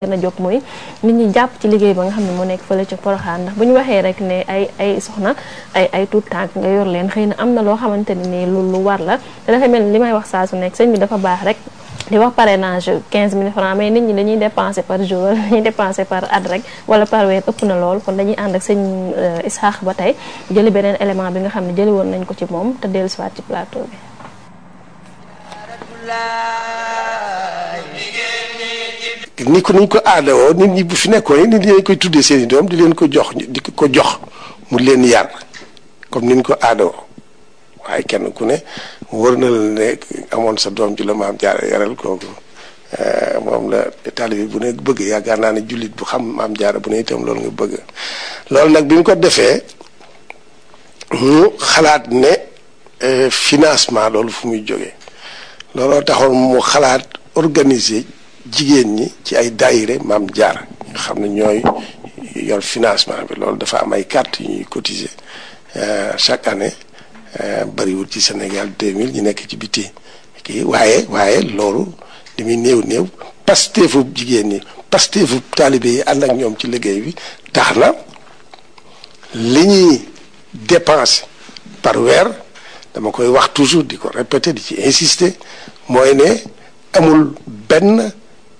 gën a jóg muy nit ñi jàpp ci liggéey ba nga xam ne moo nekk fële ca Porokhane ndax bu ñu waxee rek ne ay soxna ay tuut tànk nga yor leen xëy na am na loo xamante ne nii lu war la te dafa mel ni li may wax saa su nekk sëñ bi dafa baax rek di wax parrainage 15 000 francs mais nit ñi dañuy dépenser par jour wala dañuy dépenser par at rek wala par weer ëpp na lool kon dañuy ànd ak sëñ Isaax ba tey jëli beneen élément bi nga xam ne jëli woon nañ ko ci moom te dellu siwaat ci plateau bi. ni ko aada woo nit ñi bu fi nekkoon nit ñi dañ koy tuddee seen i doom di leen ko jox mu leen yar comme ni ñu ko aada woo waaye kenn ku ne wër na la ne amoon sa doom ji la maam jaara yaral kooku moom la taalibe bu ne bëgg yaakaar naa ne jullit bu xam maam jaara bu ne itam loolu nga bëgg loolu nag bi mu ko defee mu xalaat ne financement loolu fu muy jógee looloo taxoon mu xalaat organiser jigéen ñi ci ay daayire maam jaara nga xam ne ñooy yor financement bi loolu dafa am ay carte yu ñuy cotiser chaque année bariwul ci Sénégal 2000 ñu nekk ci biti kii waaye loolu li muy néew pasteefu jigéen ñi pasteefu taalibe yi ànd ak ñoom ci liggéey bi tax na li ñuy dépenser par weer dama koy wax toujours di ko répéter di ci insister mooy ne amul benn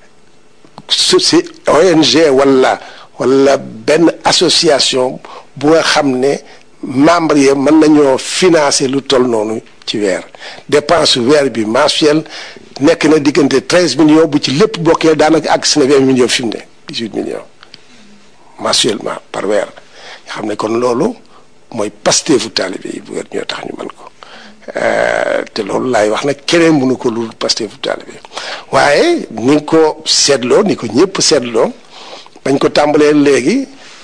ONG wala benn association bu nga xam ne membre yi mën nañoo financer lu toll noonu ci weer dépense weer bi mensuel nekk na diggante 13 millions bu ci lépp bokkee daanaka àgg si na 20 millions fi mu ne 18 millions mensuellement par weer nga xam ne kon loolu mooy pasteefu taalibe yi bu weer ñoo tax ñu mën ko te loolu laay wax nag keneen mënu ko lu pasteefu taalibe waaye ni nga ko seetloo ni ko ñëpp seetloo bañ ko tàmbalee léegi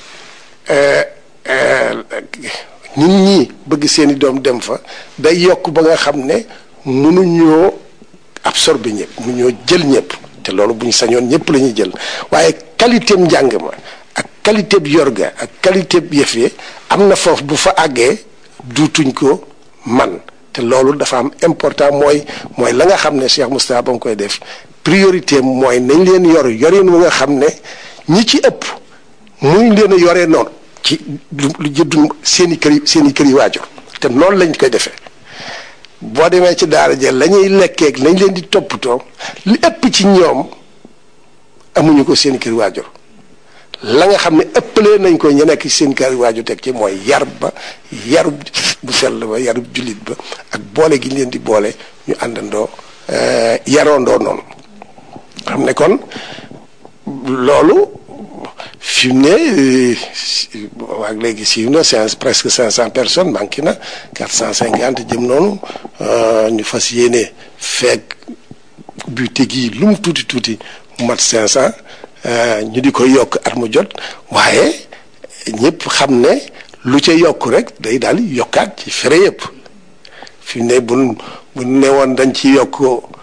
nit ñi bëgg seeni doom dem fa day yokk ba nga xam ne mënuñoo absorber ñëpp mënuñoo jël ñëpp te loolu bu ñu sañoon ñëpp la ñuy jël waaye qualité njàng ma ak qualité bi yorga ak qualité bi yëf yi am na foofu bu fa àggee duutuñ ko man te loolu dafa am important mooy la nga xam ne Cheikh Moustapha ba mu koy def priorité mooy nañ leen yorin wu nga xam ne ñi ci ëpp muñ leen a yoree noonu ci lu jëddu seen i kër yi waajur te noonu lañ koy defee boo demee ci daara jël la ñuy lekkeeg lañ leen di toppatoo li ëpp ci ñoom amuñu ko seen i kër waajur la nga xam ne ëppalee nañ ko ñu nekk ci seen kër waajur teg ci mooy yarub bu sell ba yarub jullit ba ak boole gi leen di boole ñu àndandoo yaroondoo noonu xam ne kon loolu fi mu ne waag léegi siiw na presque 500 personnes manqué na 450 jëm noonu ñu fas yéene feeg bu tegi lu mu tuuti mu mat 500 ñu di ko yokk at mu jot waaye ñëpp xam ne lu ca yokk rek day daal yokkaat ci fere yëpp fi mu ne bu ne woon dañ ci yokk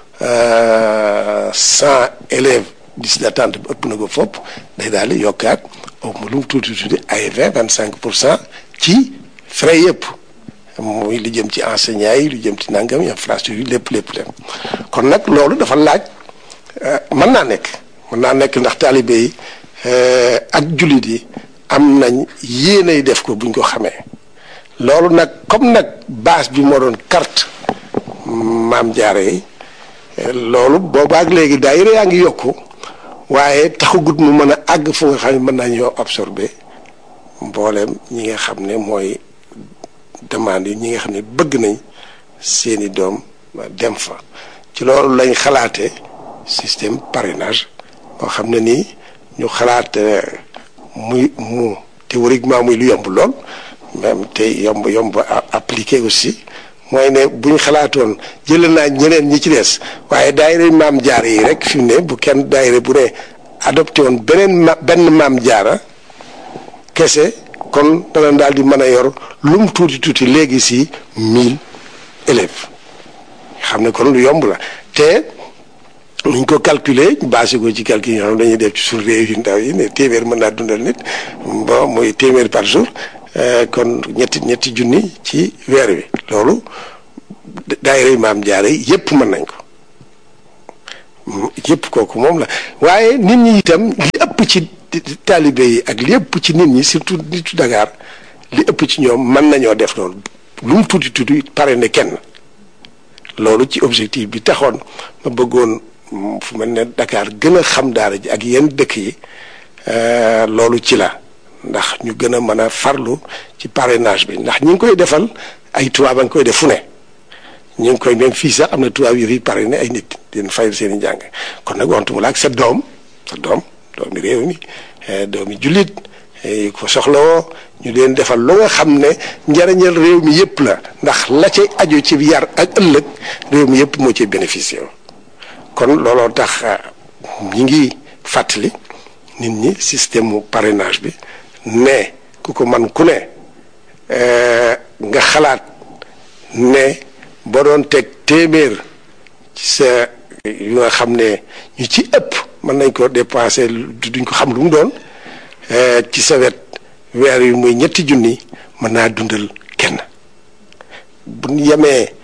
100 élèves liste d'attente bi ëpp na ko fopp day daal di yokkaat lu mu tuuti ay 25% ci frais yëpp muy lu jëm ci enseignants yi lu jëm ci nangam infrastructure yi lépp kon nag loolu dafa laaj mën naa nekk ndax taalibe yi ak jullit yi am nañ yéenay def ko buñ ko xamee loolu nag comme nag base bi moo doon carte maam jaare yi loolu boobaak léegi daayira yaa ngi yokku waaye taxagut mu mën a àgg fu nga xam ne mën nañoo absorber mbooleem ñi nga xam ne mooy demande yi ñi nga xam ne bëgg nañ seeni doom dem fa ci loolu lañ xalaate système parrainage boo xam ne nii ñu xalaat mu théoriquement muy lu yomb lool même te yomb appliqué aussi mooy ne bu ñu xalaatoon jëlee naa ñeneen ñi ci des waaye daayira maam jaara yi rek fi mu ne bu kenn daayira bu ne adopté woon benn maam jaara kese kon dana daal di mën a yor lu mu tuuti léegi si 1000 élèves xam ne kon lu yomb la te nuñ ko calculer basé ko ci calcul yoo xam dañuy def ci suñu réew yu ndaw yi ne téeméer mën naa dundal nit bon muy téeméer par jour kon ñetti junni ci weer wi loolu daayira maam jaara yi yépp mën nañ ko yépp kooku moom la waaye nit ñi itam li ëpp ci taalibe yi ak li ëpp ci nit ñi surtout nitu Dakar li ëpp ci ñoom mën nañoo def loolu lu mu tuuti tuuti parrainé kenn. loolu ci objectif bi taxoon ma bëggoon fu mel ne Dakar gën a xam daara ji ak yenn dëkk yi loolu ci la ndax ñu gën a mën a farlu ci parrainage bi ndax ñi ngi koy defal ay tubaab a ngi koy def fu ne ñu ngi koy même fii sax am na tubaab yu fi parrainé ay nit di fayal seen i njàng kon nag waxtu mu la ak sa doomi réew mi doomi jullit ko soxlawoo ñu leen defal lu nga xam ne njariñal réew mi yëpp la ndax la cay aju ci yar ak ëllëg réew mi yëpp moo ciy bénéficié kon looloo tax ñi ngi fàttali nit ñi système mu parrainage bi ne ku ko man ku ne nga xalaat ne boo doon teg téeméer ci sa yu nga xam ne ñu ci ëpp mën nañ ko dépensé duñ ko xam lu mu doon ci sa wet weer yu muy 3 junni mën naa dundal kenn bu ñu yemee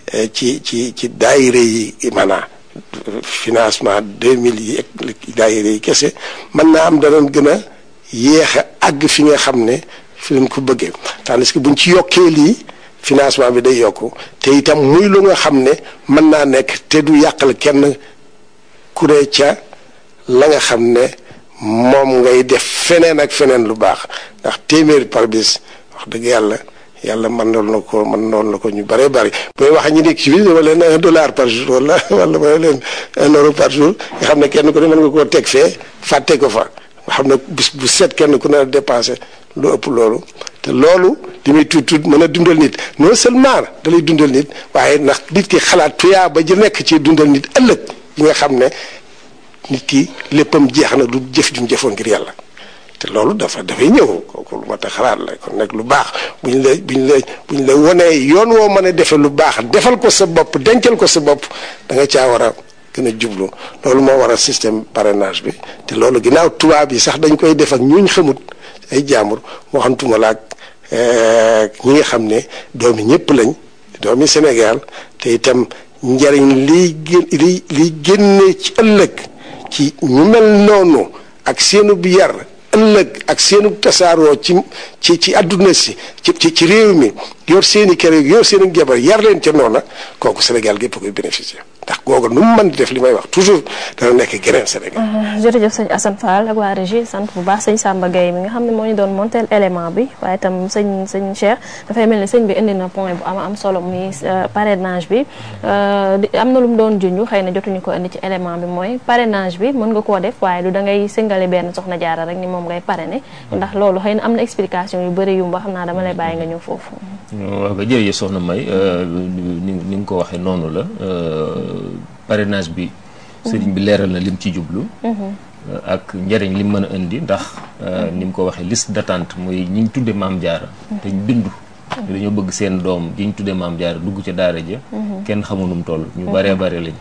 ci daayire yi maanaam financement 2000 yi ak daayire yi kese mën naa am danoon gën a yéex a àgg fi nga xam ne fi leen ko bëggee tandis que buñ ci yokkee lii financement bi day yokku te itam muy lu nga xam ne mën naa nekk te du yàqal kenn ku ne ca la nga xam ne moom ngay def feneen ak feneen lu baax ndax téeméeri par bis wax dëgg yàlla mën noonu la ko ñu bëree bëri booy wax ñu nekk ci biir dama leen $1 par jour wala ma leen €1 par jour nga xam ne kenn ku ne mën nga koo teg fee fàtte ko fa nga xam ne bis bu set kenn ku ne dépensé lu ëpp loolu te loolu li muy tuut mën a dundal nit non seulement da lay dundal nit waaye ndax nit ki xalaat tuyaa ba ji nekk ci dundal nit ëllëg yi nga xam ne nit ki léppam jeex na du jëf ju mu jëfoon ngir yàlla te loolu dafay ñëw kooku lu mat a xalaat la kon nag lu baax buñ la wonee yoon woo mën a defee lu baax defal ko sa bopp dencal ko sa bopp da nga caa war a gën a jublu loolu moo war a système parrainage bi te loolu ginnaaw tubaab yi sax dañ koy def ak ñuñ xamut ay jaambur moo xamtuma la ak ñi nga xam ne doomi ñëpp lañ doomi Sénégal te itam njariñ liy génne ci ëllëg ci ñu mel noonu ak seenu bi yar ëllëg ak seenu tasaaroo ci àdduna si ci réew mi yor seeni kër yor seeni jabar yar leen ca noona kooku Sénégal gépp koy bénéficier ndax googu nu mu mën di def li may wax toujours dana nekk geneen Sénégal. jërëjëf sëñ Assane Fall ak waa régie sant bu baax sëñ Samba Gueye mi nga xam ne moo ñu doon montel élément bi waaye itam sëñ Cheikh dafay mel ni sëñ bi indi na point bu am solo muy parrainage bi am na lu mu doon junj xëy na jotuñu ko indi ci élément bi mooy parrainage bi mën nga koo def waaye du da ngay singale benn soxna jaara rek ni moom ngay parrainer ndax loolu xëy na am na explication yu bëri yu mu wax xam naa dama lay bàyyi nga ñëw foofu. waaw ba jërëjëf soxna May ni nga ko waxee noonu la parrainage bi sëriñ bi leeral na lim ci jublu ak njëriñ lim mën a indi ndax ni mu ko waxee liste d'attente mooy ñi ñu tudde maam jaara te ñu bindu dañoo bëgg seen doom ji ñu tudde maam jaara dugg ca daara ja kenn xamul nu mu toll ñu baree bare lañ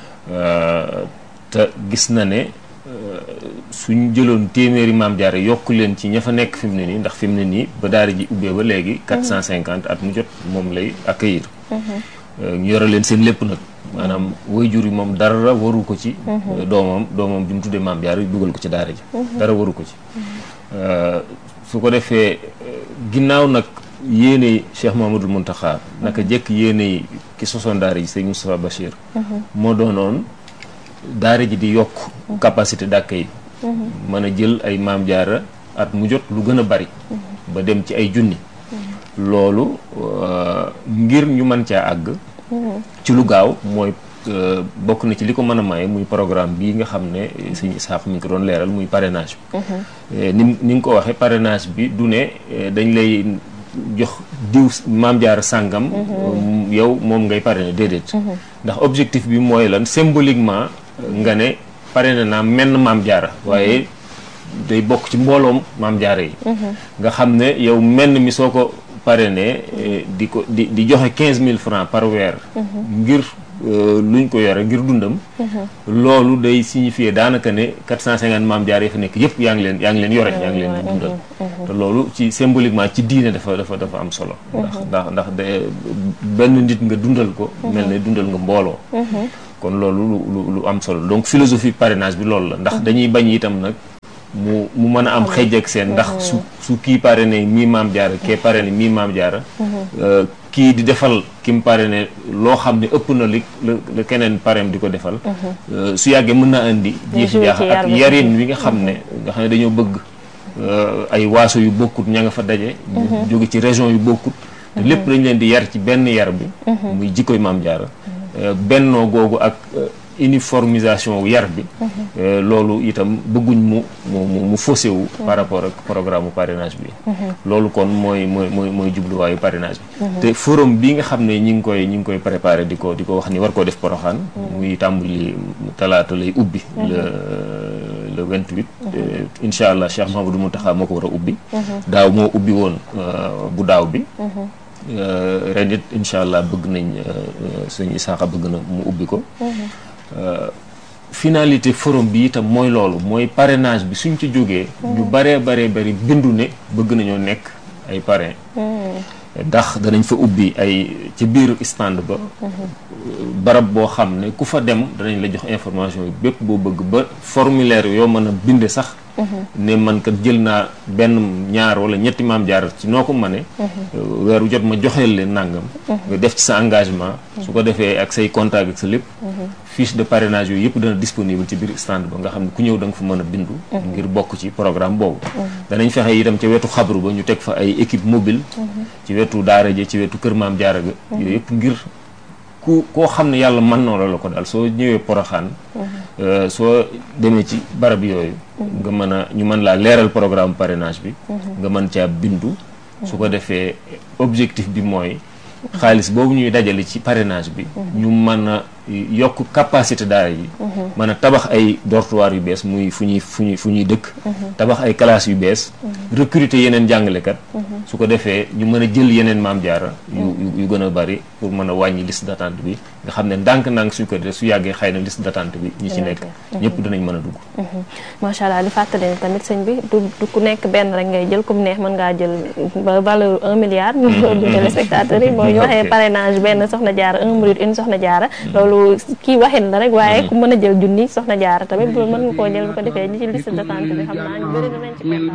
te gis na ne suñ jëloon téeméeri maam jaara yokk leen ci ña fa nekk fi mu ne nii ndax fi mu ne nii ba daara ji ubbee ba léegi 450 at mu jot moom lay accueillir ñu yore leen seen lépp nag maanaam waajur yi moom dara waru ko ci doomam ju mu tuddee maam jaara dugal ko ci daara ji dara waru ko ci su ko defee ginnaaw nag yéene Cheikh Mouhamadoul Mountakha naka jekk yéene ki sosoon daara ji sëñ Moustapha Bachir moo doonoon daara ji di yokk capacité d'accueil mën a jël ay maam jaara at mu jot lu gën a bari ba dem ci ay junni loolu ngir ñu mën caa àgg ci lu gaaw mooy bokk na ci li ko mën a maye muy programme bii nga xam ne sëñ Isaax mi ngi ko doon leeral muy parrainage bi ni nga ko waxee parrainage bi du ne dañ lay jox diw maam jaara sàngam yow moom ngay parrainer déedéet ndax objectif bi mooy lan symboliquement nga ne parrainé naa menn maam jaara waaye day bokk ci mbooloom maam jaara yi nga xam ne yow menn mi soo ko parrainé di joxe 15 000 francs par weer ngir luñ ko yore ngir dundam loolu day signifier daanaka ne 450 maam jaara yi fa nekk yëpp yaa ngi leen yore yaa ngi leen di dundal te loolu ci symboliquement ci diine dafa am solo ndax benn nit nga dundal ko mel ne dundal nga mbooloo kon loolu lu am solo donc philosophie parrainage bi loolu la ndax dañuy bañ itam nag mu mën a am xëj ak seen ndax su kii parrainé mii Maam Jaara kee parrainé mii Maam Jaara kii di defal ki mu parrainé loo xam ne ëpp na li la keneen parrain di ko defal su yàggee mën na indi jiixi jaax ak yarin wi nga xam ne dañoo bëgg ay waaso yu bokkut ña nga fa daje jóge ci région yu bokkut te lépp dañ leen di yar ci benn yar bi muy jikkoy Maam Jaara bennoo googu ak uniformisation yar bi loolu itam bëgguñ mu faussé wu par rapport ak programme parrainage bi loolu kon mooy jubluwaayu parrainage bi te forum bi nga xam ne ñi ngi koy préparé di ko wax ni war koo def Porokhane muy tàmbali talaata lay ubbi le 28 incha allah Cheikh Mouhamadou Mountakha moo ko war a ubbi daaw moo ubbi woon bu daaw bi ren it incha allah bëgg nañ sëñ Isaaxa bëgg na mu ubbi ko finalité forum bi itam mooy loolu mooy parrainage bi suñ ci jógee ñu bari bindu ne bëgg nañoo nekk ay parrain ndax danañ fa ubbi ay ci biir stand ba barab boo xam ne ku fa dem danañ la jox information yi bépp boo bëgg ba formulaire yoo mën a binde sax ne man kat jël naa benn ñaar wala ñetti Maam Jaara ci noo ko mëne weeru jot ma joxeel leen nàngam nga def ci sa engagement su ko defee ak say contact ak sa lépp fiche de parrainage yooyu yëpp dana disponible ci biir stand ba nga xam ne ku ñëw da nga fa mën a bindu ngir bokk ci programme boobu danañ fexe itam ca wetu xabru ba ñu teg fa ay équipe mobile ci wetu daara ja ci wetu kër Maam Jaara ga yooyu yëpp ngir koo xam ne yàlla mën noo la ko daal soo ñëwee Porokhane soo demee ci barab yooyu nga mën a ñu mën laa leeral programme parrainage bi nga mën caa bindu su ko defee objectif bi mooy xaalis boobu ñuy dajale ci parrainage bi ñu mën a yokk capacité daara yi mën a tabax ay dortoir yu bees muy fu ñuy dëkk tabax ay classes yu bees recruter yeneen jàngalekat su ko defee ñu mën a jël yeneen Maam Jaara yu gën a bari pour mën a wàññi liste d'attente bi nga xam ne ndànk-ndànk suñ ko def su yàggee xëy na liste d'attente bi ñi ci nekk ñëpp dinañ mën a dugg macha allah li fàttali ne tamit sëñ bi du ku nekk benn rek ngay jël comme neex mën ngaa jël valeur 1 milliard ñu ko du téléspectateurs yi mooy ñu waxee parrainage benn Soxna Jaara 1 minute une Soxna Jaara loolu kii waxin la rek waaye ku mën a jël junni Soxna Jaara tamit bu mën nga koo jël bu ko defee ñi ci liste d'attente bi xam naa ñu bëri dinañ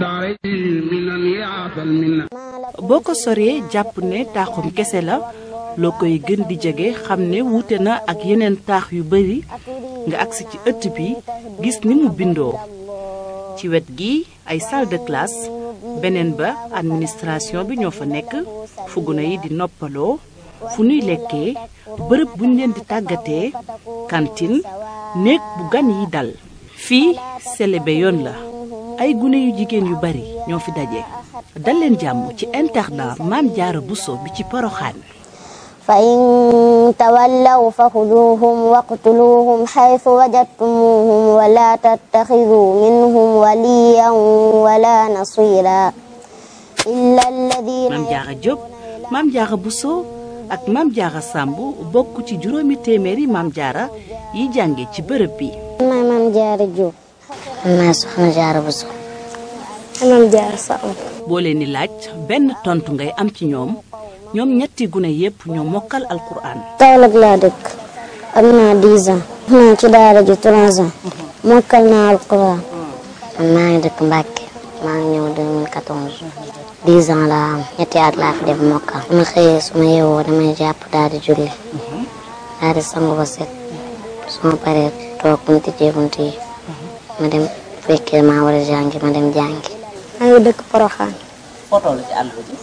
ci boo ko soree jàpp ne taaxum kese la loo koy gën di jege xam ne wuute na ak yeneen taax yu bari nga agsi ci ëtt bi gis ni mu bindoo ci wet gi ay salle de classe beneen ba administration bi ñoo fa nekk fu gune yi di noppaloo fu nuy lekkee bërëb buñ leen di tàggatee cantine néeg bu gan yi dal fii selebe yoon la ay gune yu jigéen yu bari ñoo fi daje dal leen jàmm ci internat Maam Jaara Buso bi ci Porokhane fa in tawallaw fa xuduuhum waqtuluuhum xaytu wajadtumuuhum wala tattaxiduu minhum waliyan wala nasira illa alladina Maam Jaara Jóob Maam Jaara Buso ak Maam Jaara Sàmb bokk ci juróomi téeméeri Maam Jaara yi jànge ci bërëb bi maay Maam Jaara Jóob maay Soxna Jaara Buso Maam Jaara Sàmb boo leen di laaj benn tontu ngay am ci ñoom ñetti gune yépp ñoo mokkal alquran Kaolack laa dëkk am naa 10 ans naa ci daara ji 3 ans mokkal naa alquran maa ngi dëkk Mbàkke maa ngi ñëw 2014 10 ans laa am ñetti at laa fi def mokkal su ma xëyee su ma yeewoo damay jàpp daal di julli daal di sangu ba set su ma paree toog bu ñu tijjee bunt yi ma dem fekkee maa war a jàngi ma dem jàngi maa ngi dëkk Porokhane foo toll ci àll bi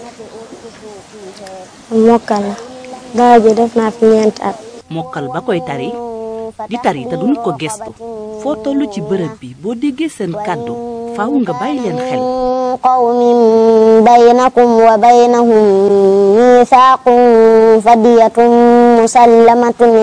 mokkal la daara ji def naa fi 4 at mokkal ba koy tari di tari te duñu ko gestu foo toll ci bërëb bi boo déggee seen kàddu faaw nga bàyyi leen xel qawmin baynakum wa baynahum mithaqun fadiyatun musallamatun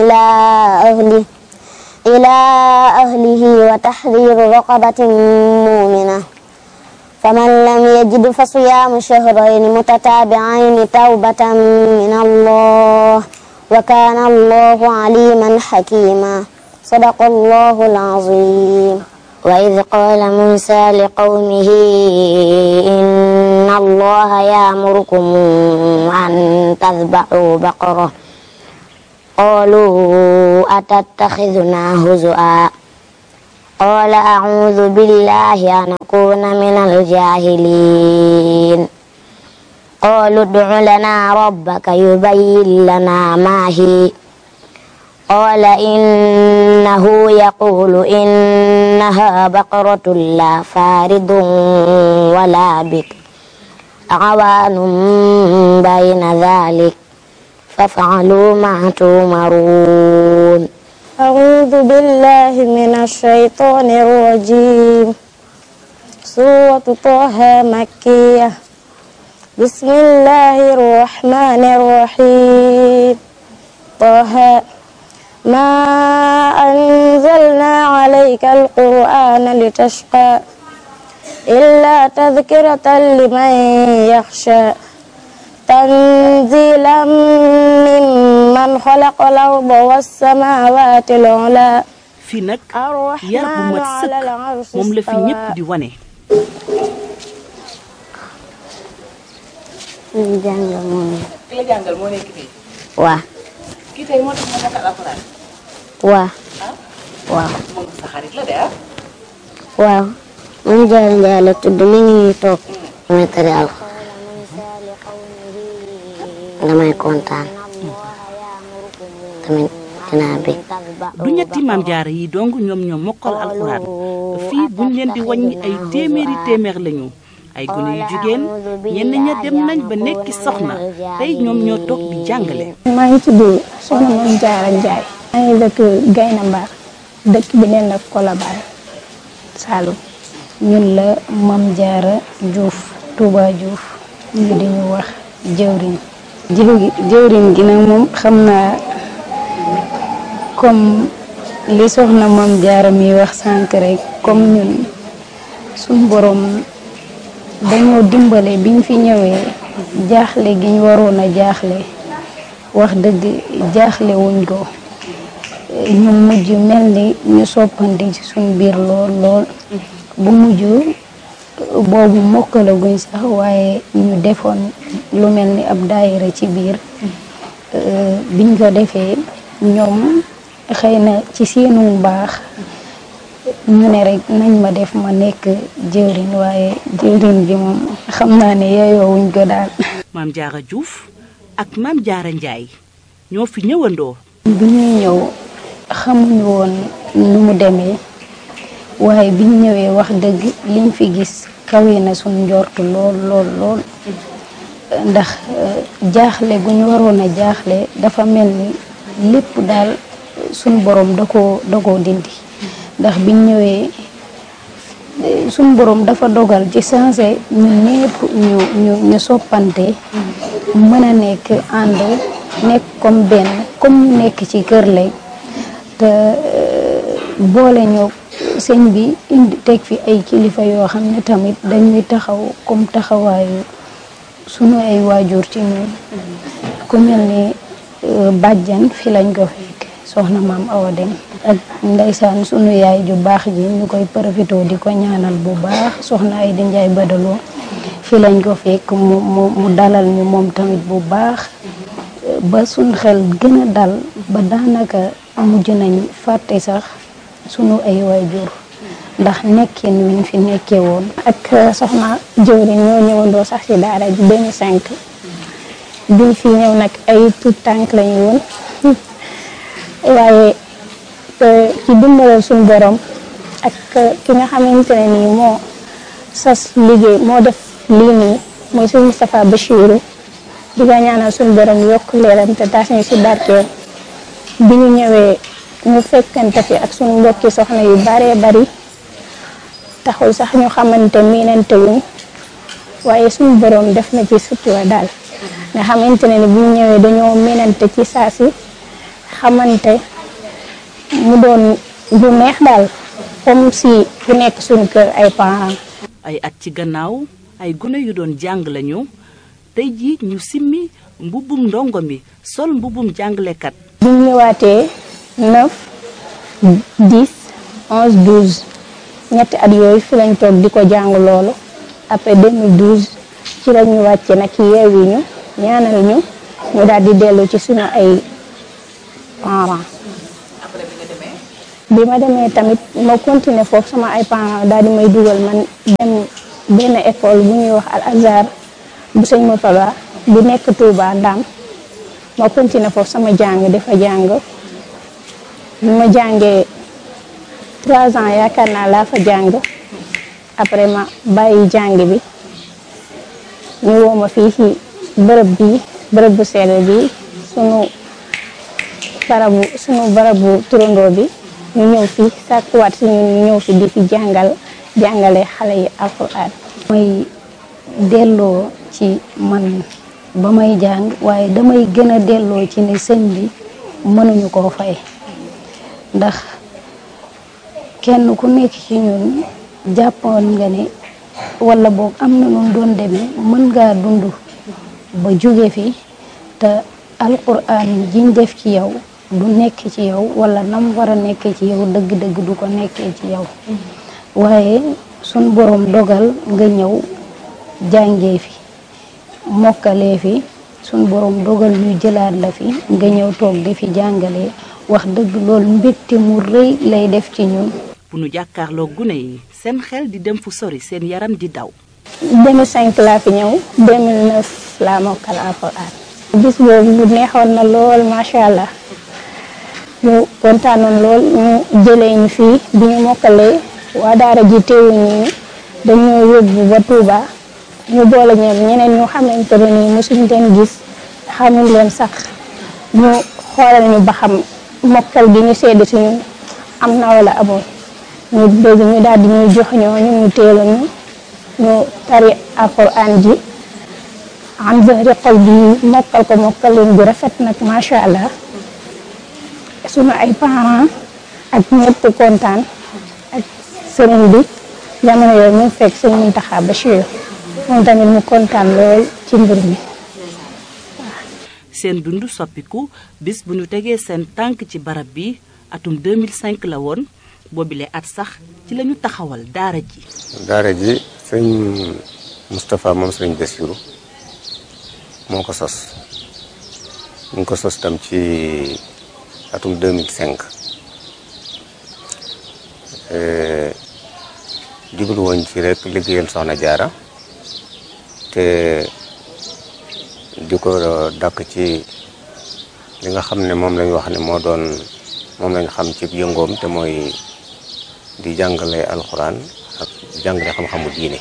ila ahlihi wa tahriru raqabatin mu'mina فمن لم يجد فصيام شهرين متتابعين توبة من الله وكان الله عليما حكيما صدق الله العظيم وإذ قال موسى لقومه إن الله يأمركم أن تذبحوا بقرة قالوا أتتخذنا هزؤا قال أعوذ بالله أن نكون من الجاهلين قالوا ادع لنا ربك يبين لنا ما هي قال إنه يقول إنها بقرة لا فارض ولا بكر عوان بين ذلك فافعلوا ما تؤمرون أعوذ بالله من الشيطان الرجيم سورة طه مكية بسم الله الرحمن الرحيم طه ما أنزلنا عليك القرآن لتشقى إلا تذكرة لمن يخشى تنزيلا ممن خلق الأرض والسماوات العلى fii nag yar bu mat sëkk moom la fi ñëpp di wane. ki la jàngal moo nekk fii. waaw. kii tey moo tax ma mokkal alxuraan. waaw. waaw. moom sa xarit la de ah. waaw. man Jaara Njaay la tudd mi ngi nii toog. damay tari alxuraan. damay kontaan. tamit dinaa bëgg. du ñetti maam jaara yi dong ñoom ñoo mokkal alxuraan fii buñ leen di wàññi ay téeméer lañu. ay gune yu jigéen ñenn ña dem nañ ba nekki soxna tey ñoom ñoo toog di jàngale. maa ngi tudd Soxna Mame Diarra Ndiaye. maa ngi dëkk Gayna Mbar dëkk bi neen la Colobane Saloum. ñun la Mame Diarra Diouf Touba Diouf ñu di ñu wax jëwriñ. jëwriñ gi nag moom xam naa comme li Soxna Mame Diarra mi wax sànq rek comme ñun suñ borom. dañoo dimbale biñ fi ñëwee jaaxle gi ñu waroon a jaaxle wax dëgg jaaxle wuñ ko ñu mujj mel ni ñu soppandi ci suñ biir lool bu mujj boobu mokkalaguñ sax waaye ñu defoon lu mel ni ab daayira ci biir biñ ko defee ñoom xëy na ci seenu baax ñu ne rek nañ ma def ma nekk jëwriñ waaye jëwriñ bi moom xam naa ne yeyoowuñ ko daal. Mame Diarra Diouf ak Mame Diarra Ndiaye ñoo fi ñëwandoo. bi ñuy ñëw xamuñu woon nu mu demee waaye biñ ñëwee wax dëgg liñ fi gis kawe na suñ njortu lool ndax jaaxle gu ñu waroon a jaaxle dafa mel ni lépp daal suñ borom da koo dindi. ndax biñ ñëwee suñ borom dafa dogal ci sensé ñun ñëpp ñu soppante mën a nekk ànd nekk comme benn comme ñu nekk ci kër lay te boole ñoo sëñ bi indi teg fi ay kilifa yoo xam ne tamit dañuy taxaw comme taxawaayu sunu ay waajur ci ñun ku mel ni bàjjan fi lañ ko fekk soxna maam Awa Dem ak ndeysaan sunu yaay ju baax ji ñu koy profité di ko ñaanal bu baax soxna ay di Njaay badaloo fi lañ ko fekk mu dalal ñu moom tamit bu baax ba suñ xel gën a dal ba daanaka mujj nañ fàtte sax sunu ay waajur ndax nekkin wiñ fi nekkee woon. ak soxna jëwriñ ñoo ñëwandoo sax ci daara ji 2005 biñ fi ñëw nag ay tout tànk lañu woon waaye ci dimbalal suñu borom ak ki nga xamante ne nii moo sas liggéey moo def lii nii mooy suñu Moustapha Bachirou di nga ñaanal suñu borom yokk leeram te taas ñu si barkeel bi ñu ñëwee ñu fekkante fi ak suñu mbokki soxna yu baree bari taxul sax ñu xamante miinante wuñ waaye suñu borom def na ci sutura daal nga xamante ne ni bu ñu ñëwee dañoo miinante ci saa si xamante mu doon lu neex daal comme si ku nekk suñu kër ay parents. ay at ci gannaaw ay gune yu doon jàng lañu tey jii ñu simmi mbubbum ndongo mi sol mbubbum jàngalekat. bi ñu ñëwaatee 9 10 11 12 ñetti at yooyu fi lañ toog di ko jàng loolu après 2012 ci la ñu wàcce nag yeewi ñu ñaanal ñu daal di dellu ci suñu ay parents. après bi nga demee. bi ma demee tamit ma continuer foofu sama ay parents daal di may dugal man dem benn école bu ñuy wax Al Azhar bu sëñ Moutala bu nekk Touba Ndam ma continué foofu sama jàng dafa jàng bi ma jàngee 3 ans yaakaar naa laa fa jàng après ma bàyyi jàng bi ñu woo ma fii ci bërëb bu sell bi sunu barabu turandoo bi ñu ñëw fi sàkkuwaat si ñun ñu ñëw fi di fi jàngale xale yi alxuraan. may delloo ci man ba may jàng waaye damay gën a delloo ci ne sëñ bi mënuñu koo fay ndax kenn ku nekk ci ñun jàppoon nga ne wala boog am na nu doon demee mën ngaa dund ba jóge fi te alxuraan jiñ def ci yow du nekk ci yow wala nam war a nekkee ci yow dëgg-dëgg du ko nekkee ci yow waaye sun borom dogal nga ñëw jàngee fi mokkalee fi sun borom dogal ñu jëlaat la fi nga ñëw toog di fi jàngalee wax dëgg loolu mbégte mu rëy lay def ci ñun. bu nu jàkkaarloo gune yi seen xel di dem fu sori seen yaram di daw. 2005 laa fi ñëw 2009 laa mokkal alxuraan. bis boobu mu neexoon na lool macha allah ñu kontaanoon lool ñu jëlee ñu fii bi ñu mokkalee waa daara ji teewuñu dañoo yóbbu ba Touba ñu boole ñeneen ñu xamante ne nii mosuñ leen gis xamuñ leen sax ñu xoolal ñu ba xam mokkal gi ñu sedd si ñun am na wala amul ñu dégg ñu daal di ñuy jox ñu teelu ñu tari alxuraan ji am zahri xol bi mokkal leen bu rafet nag macha allah sunu ay parents ak ñëpp kontaan ak sëriñ bi jamono yooyu mu fekk sëñ Muntaxa Bachir moom tamit mu kontaan lool ci mbir mi. seen dund soppiku bis bu ñu tegee seen tànk ci barab bi atum 2005 la woon boobile at sax ci la ñu taxawal daara ji. daara ji sëñ Moustapha moom sëñ Bassirou moo ko sos ñu ngi ko sos tam ci atum 2005 jublu woon ci rek liggéeyal Soxna Jaara te di ko dàkk ci li nga xam ne moom lañ wax ne moom lañ xam ci yëngoom te mooy di jàngale alxuraan ak jàngale xam-xamu diine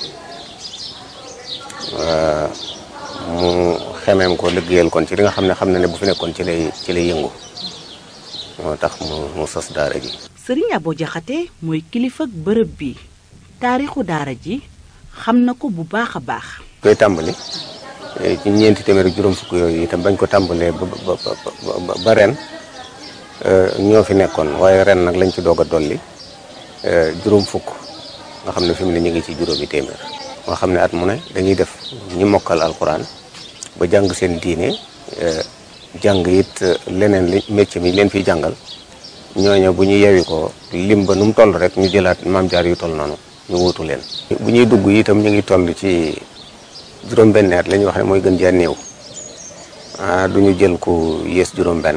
mu xemeem ko liggéeyal kon ci li nga xam ne ne bu fi nekkoon ci lay yëngu moo tax mu sos daara ji. Sëriñ Abo Jaxate mooy kilifa ak bërëb bi taarixu daara ji xam na ko bu baax a baax. koy tàmbali ci ñeenti téeméer ak juróom fukk yooyu itam bañ ko tàmbalee ba ren ñoo fi nekkoon waaye ren nag lañ ci doog a dolli juróom fukk nga xam ne fi mu ne ñu ngi ci juróomi téeméer. nga xam ne at mu ne dañuy def ñi mokkal alxuraan ba jàng seen diine jàng it leneen li métier mi leen fiy jàngal ñooñu bu ñu yewi ko lim ba nu mu toll rek ñu jëlaat maam jaar yu toll noonu ñu wuutu leen. bu ñuy dugg itam ñu ngi toll ci juróom-benn at la ñuy wax ne mooy gën jaa néew du ñu jël ku yées juróom-benn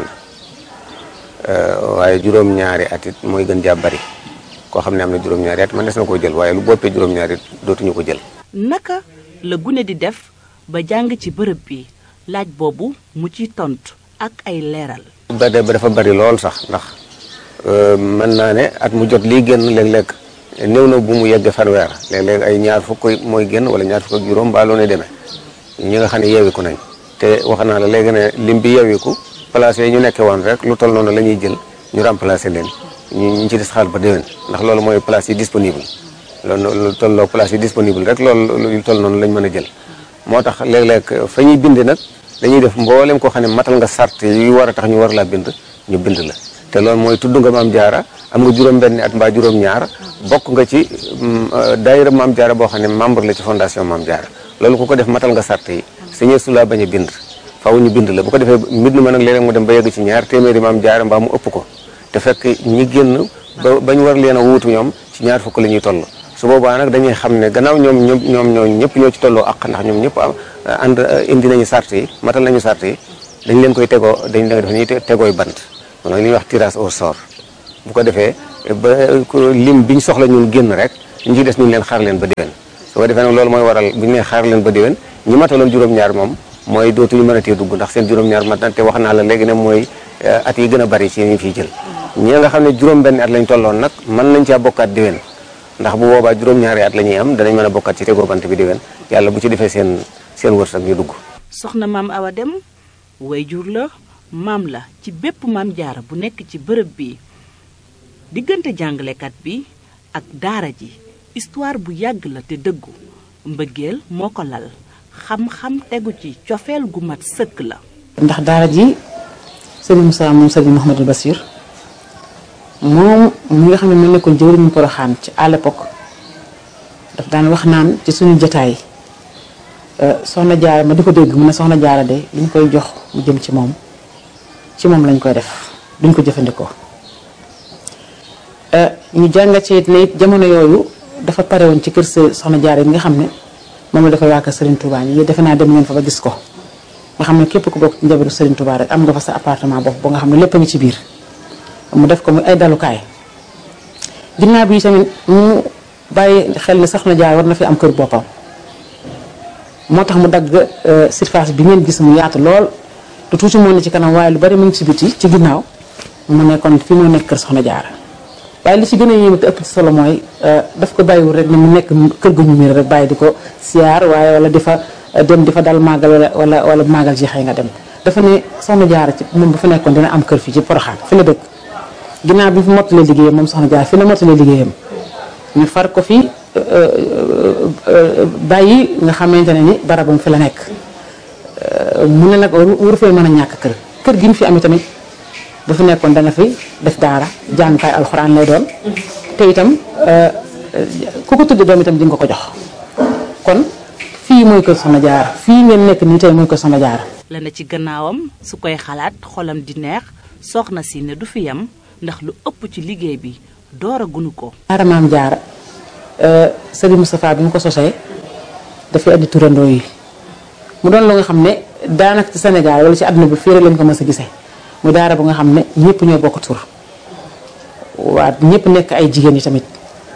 waaye juróom-ñaari at it mooy gën jaa bari koo xam ne am na juróom-ñaari at man des na koo jël waaye lu boppee juróom-ñaari it dootuñu ko jël. naka la gune di def ba jàng ci bërëb bi laaj boobu mu ci tontu ak ay leeral. ba dafa bari lool sax ndax mën naa ne at mu jot lii génn léeg-léeg néew na bu mu yegg fanweer léeg-léeg ay ñaar fukk mooy génn wala ñaar fukk ak juróom ba loo ne demee ñi nga xam ne yeewiku nañ te wax naa la léegi ne lim bi yeewiku place yi ñu nekkee woon rek lu toll noonu la ñuy jël ñu remplacer leen ñu ci des xaal ba déwén ndax loolu mooy place yi disponible loolu lu tolloo place yi disponible rek loolu lu toll noonu lañ mën a jël moo tax léeg-léeg fa ñuy bind nag dañuy def mboolem koo xam ne matal nga sart yu war a tax ñu war laa bind ñu bind la te loolu mooy tudd nga maam jaara am nga juróom-benni at mbaa juróom-ñaar bokk nga ci daayira maam jaara boo xam ne membre la ci fondation maam jaara loolu ku ko def matal nga sart yi sañee su laa bañ a bind faaw ñu bind la bu ko defee mbind ma nag léeg-léeg mu dem ba yegg ci ñaar téeméeri maam jaara mbaa mu ëpp ko te fekk ñi génn ba ñu war leen a wuutu ñoom ci ñaar fukk la ñuy toll su boobaa nag dañuy xam ne gannaaw ñoom ñëpp ñoo ci tolloo ak ndax ñoom ñëpp ànd indi nañu sart yi matal nañu sart yi dañ leen koy tegoo dañ leen def ñuy tegooy bant loolu li ñuy wax tirage au sort bu ko defee ba lim biñ soxla ñun génn rek ñu ci des ñu leen xaar leen ba déwén su ko defee nag loolu mooy waral bu ñu nee xaar leen ba déwén ñi mataloon juróom-ñaar moom mooy dootuñu mën a tee dugg ndax seen juróom-ñaar mat na te wax naa la léegi ne mooy at yi gën a bari ci ñu fiy jël ñi nga xam ne juróom-benn at lañ tolloon nag mën nañ caa bokkaat déwén ndax bu boobaa juróom-ñaari at la ñuy am danañ mën a bokkaat ci tegoo bant bi déwén yàlla bu ci defee seen wërsëg ñu dugg. soxna maam Awa Deme wayjur la maam la ci bépp maam jaara bu nekk ci bërëb bi diggante jàngalekat bi ak daara ji histoire bu yàgg la te dëggu mbëggeel moo ko lal xam-xam tegu ci cofeel gu mat sëkk la. ndax daara ji sëriñ Moussa moom sëriñ Mouhamadou Bassir moom mi nga xam ne moo nekkoon jëwriñu Poroxaan ci à l'époque daf daan wax naan ci suñu jotaay soxna jaara ma di ko dégg mu ne soxna jaara de li ñu koy jox mu jëm ci moom lañ koy def duñ ko jëfandikoo ñu jàngat ci ne it jamono yooyu dafa pare woon ci kër soxna jaara yi nga xam ne moom la dafa waa kër Serigne Touba ñi defe naa dem ngeen fa ba gis ko nga xam ne képp ku bokk ci njabootu Serigne Touba rek am nga fa sa appartement bopp ba nga xam ne lépp a ngi ci biir mu def ko muy ay dalukaay ginnaaw bi tamit mu bàyyi xel ne soxna jaara war na fi am kër boppam moo tax mu dagg surface bi ngeen gis mu yaatu lool lu tuuti moo ne ci kanam waaye lu bari mu ngi ci biti ci ginnaaw mu ne kon fi moo nekk kër soxna jaara waaye li ci gën a yéeme te ëpp ci solo mooy daf ko bàyyiwul rek ne mu nekk kër gu ñu miir rek bàyyi di ko siyaar waaye wala di fa dem di fa dal màggal wala màggal jeexee nga dem dafa ne soxna jaara ci moom bu fi nekkoon dina am kër fii ci Poroxaan fi la dëkk ginnaaw bi fi mottalee liggéeyam moom soxna jaara fi la mottalee liggéeyam ñu far ko fi bàyyi nga xamante ne ni barabam fi la nekk mu ne nag waru fee mën a ñàkk kër gi mu fi amee tamit bu fi nekkoon dana fi def daara jàngukaay alxuraan lay doon te itam ku ko tudde doom itam di nga ko jox kon fii mooy kër soxna jaara fii ngeen nekk nii tey mooy kër soxna jaara la na ci gannaawam su koy xalaat xolam di neex soxna si ne du fi yam ndax lu ëpp ci liggéey bi doora gunu ko daara maam jaara Serigne Moustapha bi mu ko sosee dafay andi turandoo yi mu doon lu nga xam ne daanaka ci Sénégal wala ci àdduna bi fii rek lañ ko mës a gisee mu daara bu nga xam ne ñëpp ñoo bokk tur waa ñëpp nekk ay jigéen yi tamit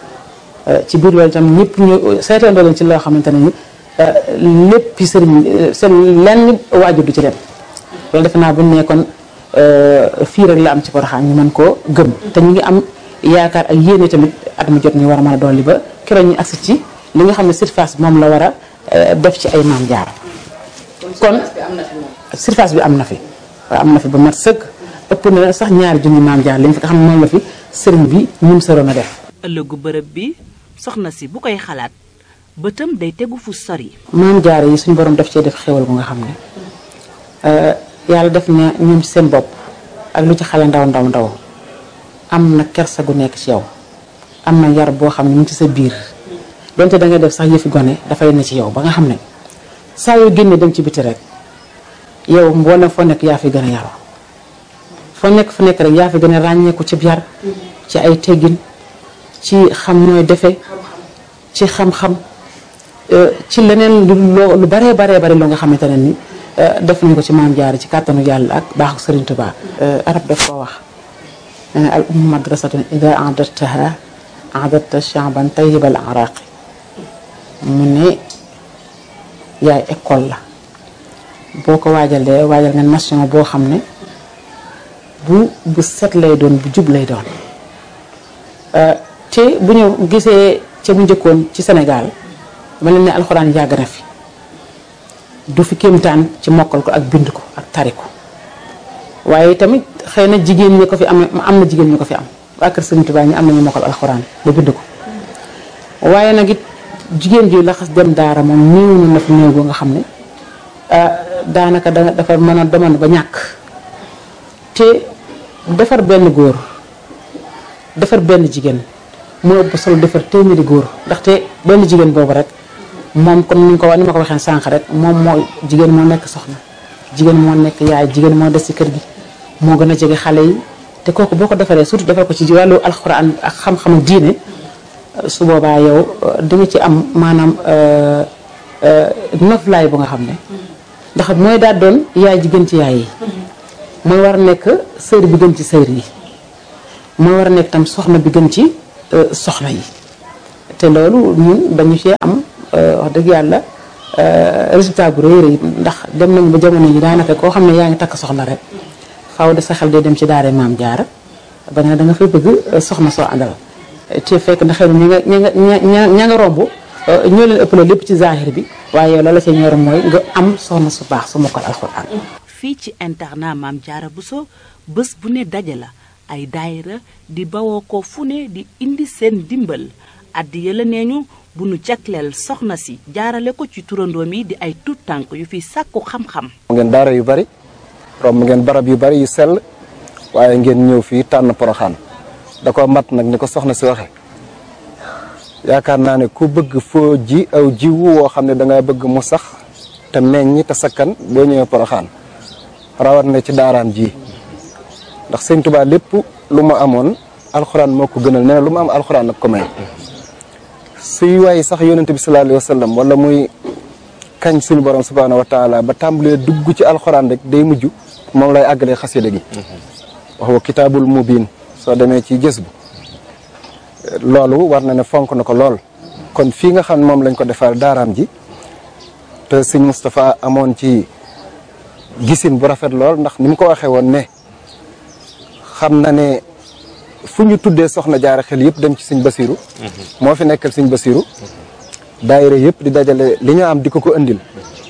ci biir loolu tam ñëpp ñu seetandoo leen ci loo xamante ne ni lépp sëriñ seen lenn waajur du ci dem loolu defe naa bu ñu nekkoon fii rek la am ci Porokhane ñu mën koo gëm te ñu ngi am yaakaar ak yéene tamit at mu jot ñu war a mën a dolli ba keroog ñu agsi ci li nga xam ne surface moom la war a def ci ay maam jaar kon surface bi am na fi waaw am na fi ba mat sëkk ëpp na sax ñaari junni maam jaar li nga xam ne moom la fi sëriñ bi ñum sëroon a def ëllëgu bërëb bi soxna si bu koy xalaat bëtam day tegu fu sori maam jaar yi suñu borom daf cee def xewal bu nga xam ne yàlla def na ñoom ci seen bopp ak lu ci xale ndaw am na kersa gu nekk ci yow am na yar boo xam ne mu ci sa biir donte da nga def sax yëfi gone dafay ne ci yow ba nga xam ne saa yoo génnee dem ci biti rek yow mboolem foo nekk yaa fi gën a yaru foo nekk fu nekk rek yaa fi gën a ràññeeku ci yar ci ay teggin ci xam nooy defe ci xam-xam ci leneen lu baree loo nga xamante ne ni def nañ ko ci maam Jaara ci kàttanu yàlla ak baaxu Sëriñ Tuubaa arab daf koo wax nee na al ummu madrasatun ida a'dadtaha a'dadta sha'ban tayyibal araqi mu ne yaay école la boo ko waajalee waajal nga nation boo xam ne bu set lay doon bu jub lay doon te bu ñu gisee ca bu njëkkoon ci Sénégal ma leen ne alxuraan yàgg na fi du fi kéemtaan ci mokkal ko ak bind ko ak tari ko waaye tamit xëy na jigéen ñi ko fi am na jigéen ñi ko fi am waa kër Sëriñ Tuubaa ñi am nañu mokkal alxuraan ba bind ko waaye nag it jigéen ji laxas dem daara moom néew na fi néew goo nga xam ne daanaka dafa mën a demoon ba ñàkk te defar benn góor defar benn jigéen moo ëpp solo defar téeméeri góor ndaxte benn jigéen boobu rek moom comme ni ma ko waxee sànq rek moom moo jigéen moo nekk soxna jigéen moo nekk yaay jigéen moo des ci kër gi moo gën a jege xale yi te kooku boo ko defaree surtout defar ko ci wàllu alxuraan ak xam-xamu diine su boobaa yow di nga ci am maanaam noflaay bu nga xam ne ndax mooy daal doon yaay ji gën ci yaay yi mooy war a nekk sëyr bi gën ci sëyr yi mooy war a nekk tam soxna bi gën ci soxna yi te loolu ñun dañu cee am wax dëgg yàlla résultat bu rëy rëy ndax dem nañ ba jamono yi daanaka koo xam ne yaa ngi takk soxna rek xaw de sa xel day dem ci daara Maam Jaara ba nga da nga fay bëgg soxna soo àndal te fekk na xëy na ña nga romb ñoo leen ëppale lépp ci zahir bi waaye yow la la ca ñor mooy nga am soxna su baax su mokkal alxuraan. fii ci internat Maam Jaara Bousso bés bu ne daje la ay daayira di bawoo ko fu ne di indi seen dimbal addiya la nee ñu bu nu jagleel soxna si jaarale ko ci turandoom yi di ay tuut tànk yu fi sàkku xam-xam. ngeen daara yu bari romb ngeen barab yu bari yu sell waaye ngeen ñëw fii tànn Poroxaan da ko mat nag ni ko soxna si waxe yaakaar naa ne ku bëgg foo ji aw jiwu woo xam ne danga bëgg mu sax te meññ te sakkan boo ñëwee Poroxaan rawat na ci daaraam ji ndax sëñ Tuubaa lépp lu ma amoon alxuraan moo ko gënal nee na lu ma am alxuraan nag ko may suy waaye sax yonente bi sallallahu alayhi wa sallam wala muy kañ suñu borom subhaanahu wa taala ba tàmbalee dugg ci alxuraan rek day mujj moom lay àggalee xasida gi wax wa kitaabul mubiin soo demee ci jës bu loolu war na ne fonk na ko lool kon fii nga xam ne moom lañ ko defar daaraam ji te sëñ Moustapha amoon ci gisin bu rafet lool ndax ni mu ko waxee woon ne xam na ne fu ñu tuddee soxna jaara xel yëpp dem ci sëñ Basiru moo fi nekkal sëñ Basiru daayira yëpp di dajale li ñu am di ko indil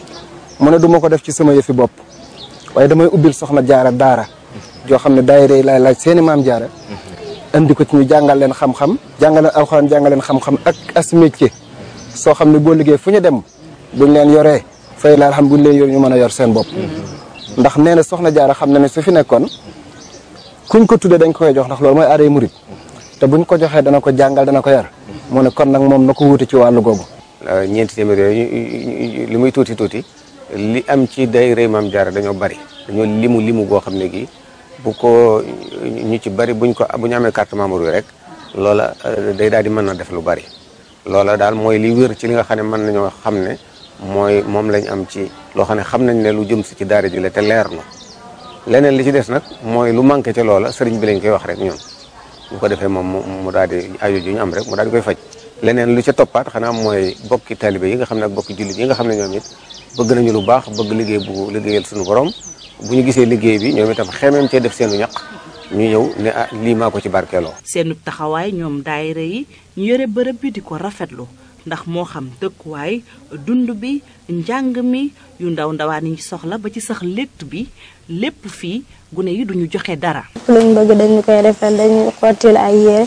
mu ne du ma ko def ci sama yëfi bopp waaye damay ubbil soxna jaara daara joo xam ne daayira yi laay laaj seeni maam jaara indi ko ci ñu jàngal leen xam-xam jàngal leen alxuraan jàngal leen xam-xam ak as métier soo xam ne boo liggéey fu ñu dem buñ leen yoree fay laal xam buñ leen yor ñu mën a yor seen bopp ndax nee na soxna jaara xam na ne su fi nekkoon kuñ ko tuddee dañ koy jox ndax loolu mooy aaday murit te buñ ko joxee dana ko jàngal dana ko yar mu ne kon nag moom na ko wuute ci wàllu googu. ñeenti téeméer yooyu li muy tuuti tuuti li am ci daayira Maam Jaara dañoo bari dañoo limu goo xam ne gi bu ko ñu ci bari bu ñu amee carte membre yi rek loola day daal di mën na def lu bari loola daal mooy li wér ci li nga xam ne mën nañoo xam ne mooy moom lañ am ci loo xam ne xam nañ ne lu jëm si ci daara ji la te leer na leneen li ci des nag mooy lu manqué ci loola sëriñ bi lañ koy wax rek ñun bu ko defee moom mu daal di aajo ji ñu am rek mu daal di koy faj leneen lu ca toppaat xanaa mooy bokki taalibe yi nga xam ne ak bokki jullit yi nga xam ne ñoom it bëgg nañu lu baax bëgg liggéey bu liggéeyal suñu borom bu ñu gisee liggéey bi ñoom itam xemeem cee def seenu ñaq ñu ñëw ne ah lii maa ko ci barkeeloo. seenu taxawaay ñoom daayira yi ñu yore bërëb bi di ko rafetlu ndax moo xam dëkkuwaay dund bi njàng mi yu ndawaan yi soxla ba ci sax létt bi lépp fii gune yi duñu joxe dara. luñ bëgg dañu koy defal dañu xottil ay yére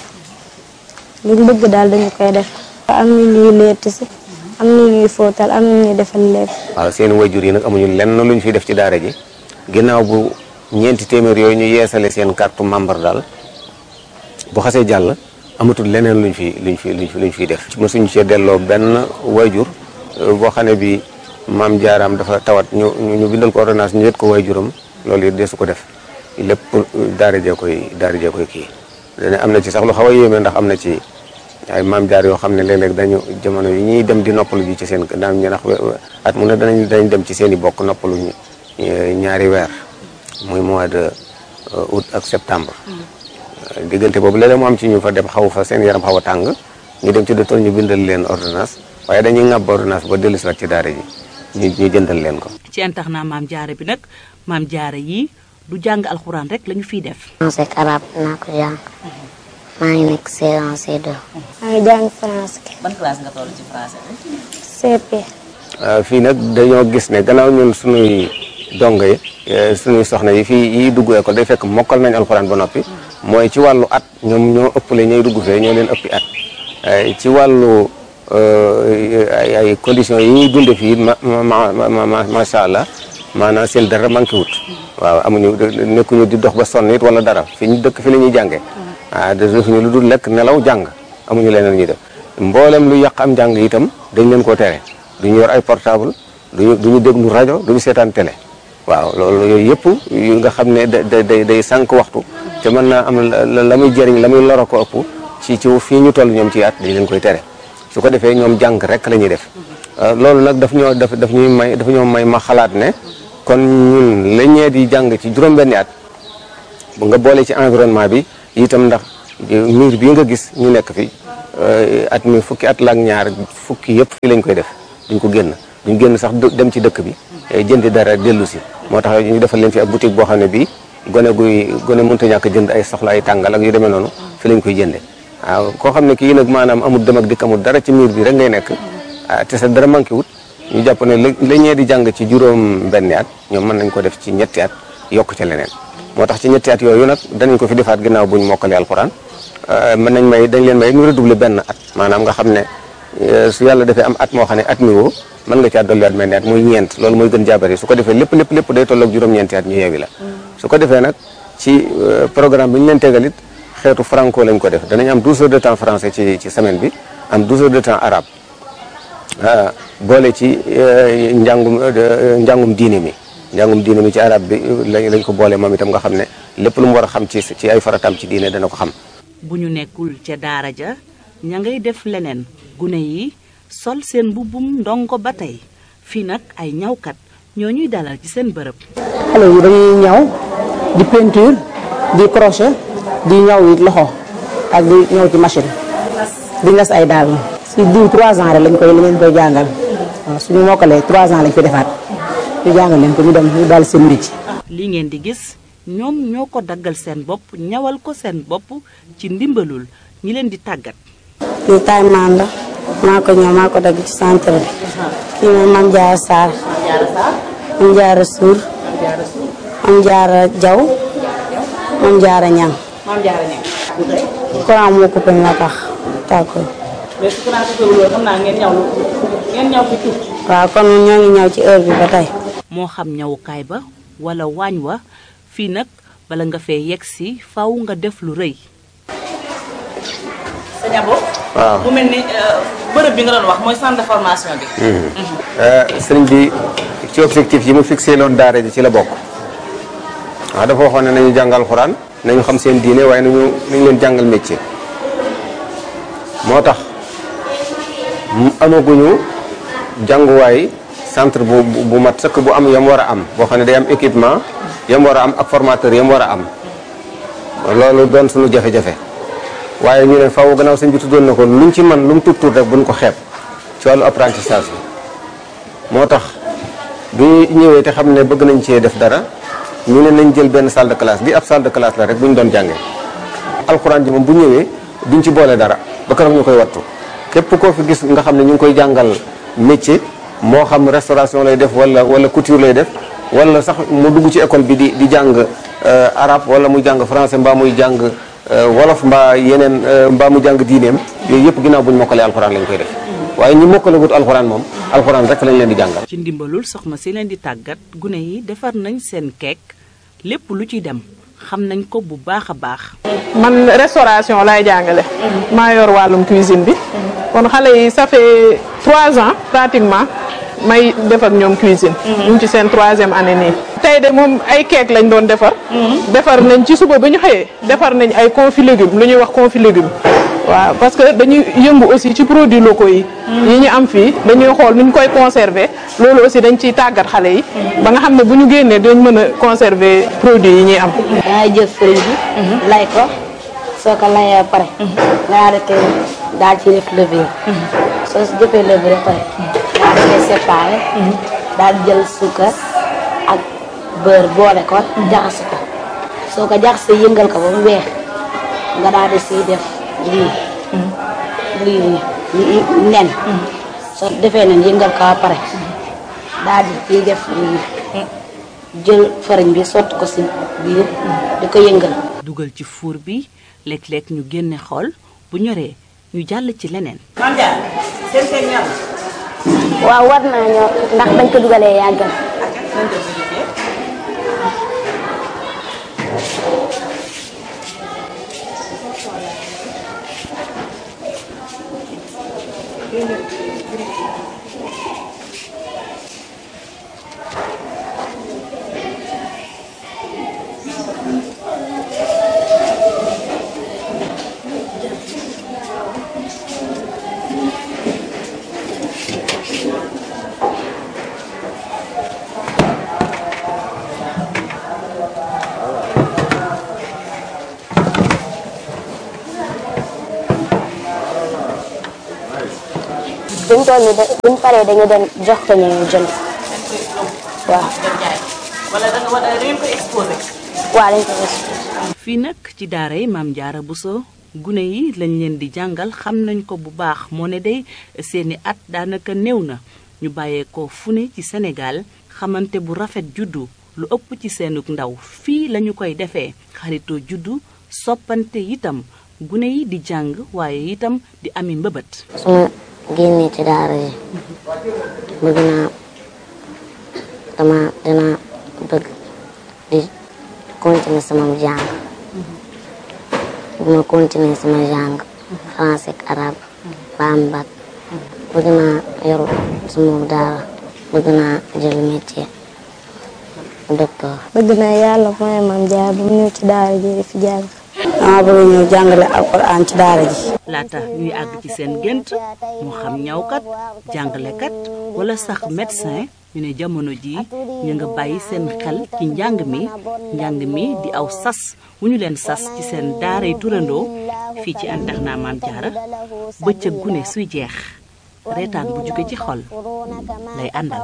luñ bëgg daal dañu koy def. am na ñuy létt si am na ñuy fóotal am na ñuy defal lépp. waaw seen wayjur yi nag amuñu lenn luñ fiy def ci daara ji ginnaaw bu ñeenti téeméer yooyu ñu yeesale seen carte membre daal bu xasee jàll amatul leneen luñ fiy def. mosuñ cee delloo benn wayjur boo xam ne bi maam jaaraam dafa tawat ñu bindal ko ordonnance ñu yët ko wayjuram loolu it deesu ko def lépp daara jee koy kii. dana am na ci sax lu xaw a yéeme ndax am na ci ay maam jaar yoo xam ne léeg-léeg dañu jamono yi ñuy dem di noppalu ji ci seen daan ñu ndax at mu ne dañ dem ci seen i bokk noppalu ñaari weer muy mois de août ak septembre. diggante boobu léeg-léeg mu am ci ñu fa dem xaw fa seen yaram xaw a tàng ñu dem ci docteur ñu bindal leen ordonnance waaye dañuy ŋàbb ordonnance ba dellu si waat ci daara ji ñu jëndal leen ko. ci internat maam jaara bi nag maam jaara yi du jàng alxuraan rek lañu fiy def. français ak arabe naa ko jàng maa ngi nekk C1 C2. maa ngi jàng français. ban classe nga toll ci français bi. CP. fii nag dañoo gis ne gannaaw ñun suñuy dongo yi suñuy soxna yi fii yi dugg école day fekk mokkal nañ alxuraan ba noppi mooy ci wàllu at ñoom ñoo ëppale ñooy dugg fee ñoo leen ëppi at ci wàllu ay conditions yi ñuy dunde fii macha allah maanaam seen dara manqué wut waaw amuñu nekkuñu di dox ba sonn it wala dara fi ñu dëkk fi la ñuy jàngee defuñu lu dul lekk nelaw jàng amuñu leneen ñuy def mboolem lu yàq am jàng itam dañ leen koo tere duñu yor ay portable duñu déglu rajo duñu seetaan télé waaw loolu yooyu yëpp yu nga xam ne day sànq waxtu te mën naa am la muy jëriñ la muy loro ko ëpp ci fii ñu toll ñoom ci at dañ leen koy tere su ko defee ñoom jàng rek la ñuy def loolu nag daf ñoo may ma xalaat ne kon ñun la ñee di jàng ci juróom-benni at bu nga boole ci environnement bi itam ndax mur bii nga gis ñu nekk fi at mi fukki at la ak ñaar fukki yëpp fii lañ koy def duñ ko génn duñ génn sax dem ci dëkk bi jëndi dara dellu si moo tax ñu defal leen fi ab boutique boo xam ne bii gone mënta ñàkk jënd ay soxla ay tàngal ak yu demee noonu fi lañ koy jënde waaw koo xam ne kii nag maanaam amul dem ak dikk amul dara ci miir bi rek ngay nekk te sa dara manqué wut ñu jàpp ne la ñee di jàng ci juróom benni at ñoom mën nañ ko def ci ñetti at yokk ca leneen moo tax ci ñetti at yooyu nag danañ ko fi defaat ginnaaw buñ mokkale alxuraan mën nañ dañ leen may ñu redoubler benn at maanaam nga xam ne su yàlla defee am at moo xam ne at mi woo mën nga caa dolliwaat mel ni at muy ñeent loolu mooy gën jaabari su ko defee lépp day tolloog juróom-ñeenti at ñu yeewi la su ko defee nag ci programme bi ñu leen tegalit xeetu franco lañ ko def danañ am 12 heures de temps français ci semaine bi am 12 heures de temps arabe boole ci njàngum diine mi ci arabe bi lañ ko boole moom itam nga xam ne lépp lu mu war a xam ci ay farataam ci diine dana ko xam. bu ñu nekkul ca daara ja ña ngay def leneen gune yi sol seen mbubbum ndongo ba tey fii nag ay ñawkat ñoo ñuy dalal ci seen bërëb. xale yi dañuy ñaw di peinture di crochet di ñaw it loxo ak di ñaw ci machine di nas ay daal si diw 3 ans rek lañ koy jàngal waaw suñu mokkalee 3 ans lañ koy defaat ñu jàngal leen ko ñu dem ñu daal seen métier. li ngeen di gis ñoom ñoo ko daggal seen bopp ñawal ko seen bopp ci ndimbalul ñi leen di tàggat. kii taay maan la maa ko ñëw maa ko dagg ci centre bi kii mooy Mame Diarra Sarr Mame Diarra Sour Mame Diarra Diaw Mame Diarra Niang courant moo coupé moo tax tàggoo. mais su courant coupé wul xam naa ngeen ñaw fi tuuti. waaw kon ñoo ngi ñaw ci heure bi ba tey. moo xam ñawukaay ba wala waañ wa fii nag bala nga fee yegg si faw nga def lu rëy. sëñ Abo. waaw mu mel ni bërëb bi nga doon wax mooy centre de formation bi. sëriñ bi ci objectif yi mu fixé loon daara ji ci la bokk waaw dafa waxoon ne nañu jàngal xuraan nañu xam seen diine waaye nañu leen jàngal métier moo tax amaguñu jànguwaay centre bu mat sëkk bu am yam war a am boo xam ne day am équipement yam war a am ak formateur yam war a am loolu doon suñu jafe-jafe waaye ñu ne faaw gannaaw sëñ bi tuddoon na ko luñ ci man lu mu tuut rek buñ ko xeeb ci wàllu apprentissage bi moo tax bi ñëwee te xam ne bëgg nañ cee def dara ñu ne nañ jël benn salle de classe bi ab salle de classe la rek bu ñu doon jàngee alxuraan ji moom bu ñëwee duñ ci boole dara ba keroog ñu koy wattu képp koo fi gis nga xam ne ñu ngi koy jàngal métier moo xam restauration lay def wala couture lay def wala sax mu dugg ci école bi di jàng arabe wala muy jàng français mbaa muy jàng wolof mbaa yeneen mbaa mu jàng diineem yooyu yëpp ginnaaw bu ñu mokkalee alxuraan lañ koy def waaye ñi mokkale wut alxuraan moom alxuraan rek lañ leen di jàngal. ci ndimbalul soxna si leen di tàggat gune yi defar nañ seen keek lépp lu ci dem xam nañ ko bu baax a baax. man restauration laay jàngale. maa yor wàllum cuisine bi. kon xale yi ça fait 3 ans pratiquement may def ak ñoom cuisine. ñu ngi ci seen 3e année nii. tey de moom ay keek lañ doon defar. defar nañ ci suba ba ñu xëyee defar nañ ay confit légumes lu ñuy wax confit légumes. waaw parce que dañuy yëngu aussi ci produits locaux yi. yi ñu am fii dañuy xool nu ñu koy conserver loolu aussi dañ ciy tàggat xale yi. ba nga xam ne bu ñu génnee dañ mën a conserver produits yi ñuy am. dangay jël fëriñ bi. lay ko soo ko layee pare. nga daal ci def levure. soo si defee levure pare. daal di koy séparé. daal di jël suukar ak beurre boole ko jaxase ko soo ko jaxasee yëngal ko ba mu weex nga daal di siy def. lii nen soo defee nen yëngal ko ba pare daal di ciy def lii jël fariñ bi sotti ko si biir di ko yëngal. dugal ci four bi léeg-léeg ñu génne xool bu ñoree ñu jàll ci leneen. waaw war naa ñor ndax bañ ko dugalee yàggal. fi mu toll nii buñ paree dañu dem jox ko ñu jënd waaw. wala da ngeen ko exposé. waaw dañ ko exposé. fii nag ci daara yi Maam Jaara Buso gune yi lañ leen di jàngal xam nañ ko bu baax moo ne day seeni at daanaka néew na ñu bàyyee ko fu ne ci Sénégal xamante bu rafet juddu lu ëpp ci seenug ndaw fii lañu koy defee xaritoo juddu soppante itam gune yi di jàng waaye itam di ami mbëbët. su ma génnee ci daara yi bëgg dinaa bëgg di continuer sama jàng bu ma continuer sama jàng français ak arabe ba am bac bëgg naa yor sama daara bëgg naa jël métier docteur. bëgg naa yàlla mooy Maam Jaara bu mu ñëw ci daara ji di fi jàng. dama bëgg ñëw jàngale alxuraan ci daara ji. laata ñuy àgg ci seen gént moo xam ñawkat jàngalekat wala sax médecin ñu ne jamono ji ñu nga bàyyi seen xel ci njàng mi di aw sas wu ñu leen sas ci seen daaray turandoo fii ci internat Maam Jaara bëccëg gune suy jeex reetaan bu jóge ci xol lay àndal.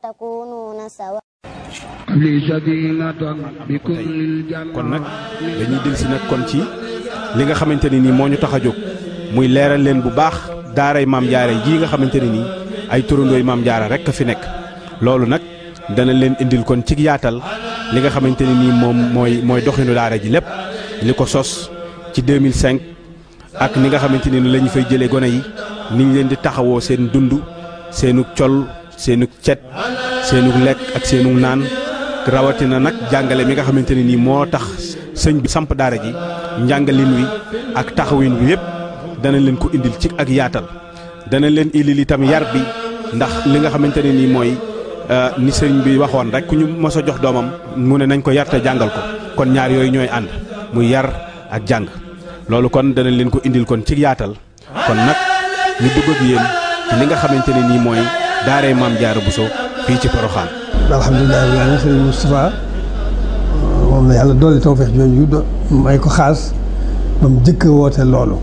kon nag dañuy dellusi nag kon ci li nga xamante ne nii moo ñu tax a jóg muy leeral leen bu baax daaray Maam Jaara jii nga xamante ne nii ay turandooy Maam Jaara rek a fi nekk. loolu nag dana leen indil kon ci yaatal li nga xamante ne nii moom mooy doxinu daara ji lépp li ko sos ci 2005 ak ni nga xamante ne ni la ñu fay jëlee gone yi ni ñu leen di taxawoo seen dund seenu col seenu cet seenu lekk ak seenu naan rawatina nag jàngale mi nga xamante ne nii moo tax sëñ bi samp daara ji njàngalin wi ak taxawin wi yépp dana leen ko indil ci ak yaatal dana leen indil itam yar bi ndax li nga xamante ne nii mooy ni sëriñ bi waxoon rek ku ñu mos a jox doomam mu ne nañ ko yar te jàngal ko kon ñaar yooyu ñooy ànd muy yar ak jàng loolu kon danañ leen ko indil kon ci yaatal kon nag ñu dugg ak yéen ci li nga xamante ne nii mooy daaray Maam Jaara Buso fii ci Porokhane. alhamdulilah rabbil aalamiin sëriñ Moustapha moom la yàlla dolli tawfeex jooju may ko xaas ba mu jëkk woote loolu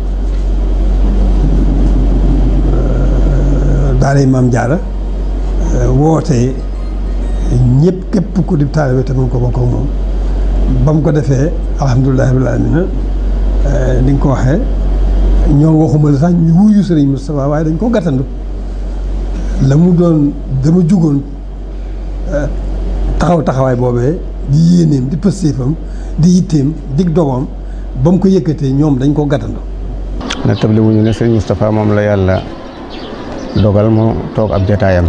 daaray Maam Jaara woote ñëpp képp ku di taalibe te mën ko bokk ak moom ba mu ko defee alhamdulilah rabbil aalamiin ni nga ko waxee ñoo waxuma la sax ñu wuyu sëriñ Moustapha waaye dañ ko gàttandu la mu doon dama jugoon taxawaay boobee di yéeneem di pëstéefam di yitteem dig dogoom ba mu ko yëkkatee ñoom dañ ko gàttandu. na table wuñu ne sëriñ Moustapha moom la yàlla dogal mu toog ab jataayam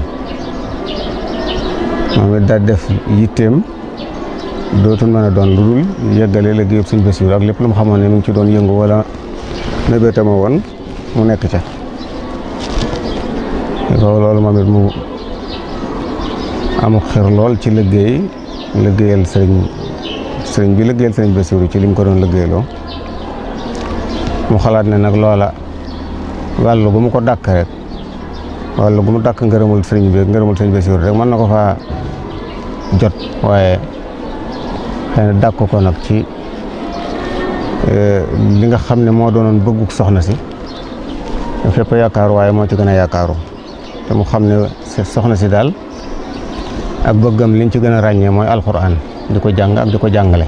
moom it daal def yitteem dootul mën a doon lu dul yeggale liggéeyub sëñ Bassirou ak lépp lu mu xamoon ne mu ngi ci doon yëngu wala mébétama woon mu nekk ca loolu moom it mu amul xër lool ci liggéeyal sëriñ bi liggéeyal sëriñ Bassirou ci li mu ko doon liggéeyloo mu xalaat ne nag loola wàllu gu mu ko dàkk rek wàllu gu mu dàkk ngërëmul sëriñ bi ngërëmul sëriñ Bassirou rek mën na ko faa jot waaye xëy na dàkk ko nag ci li nga xam ne moo doonoon bëgguk soxna si fépp yaakaaru waaye moo ci gën a yaakaaru te mu xam ne soxna si daal ak bëggam liñ ci gën a ràññee mooy alxuraan di ko jàng ak di ko jàngale